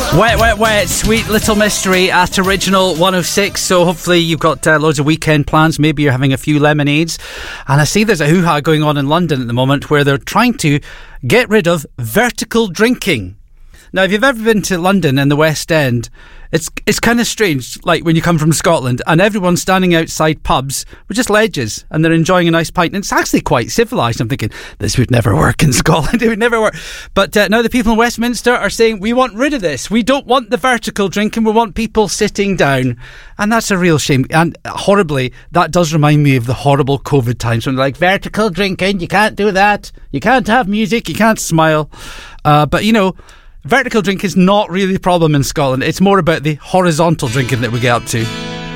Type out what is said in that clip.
Wet, wet, wet, sweet little mystery at Original 106. So hopefully you've got loads of weekend plans. Maybe you're having a few lemonades. And I see there's a hoo-ha going on in London at the moment where they're trying to get rid of vertical drinking. Now, if you've ever been to London and the West End, it's kind of strange, like when you come from Scotland and everyone's standing outside pubs with just ledges and they're enjoying a nice pint, and it's actually quite civilised. I'm thinking, this would never work in Scotland. It would never work. But now the people in Westminster are saying, we want rid of this. We don't want the vertical drinking. We want people sitting down. And that's a real shame. And horribly, that does remind me of the horrible COVID times when they're like, vertical drinking, you can't do that. You can't have music. You can't smile. But, you know, vertical drink is not really a problem in Scotland. It's more about the horizontal drinking that we get up to.